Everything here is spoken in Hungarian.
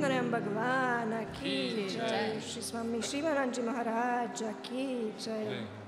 Swaminarayan Bhagwan ki jai, Shri Swami Shivanand Ji Maharaj ki jai.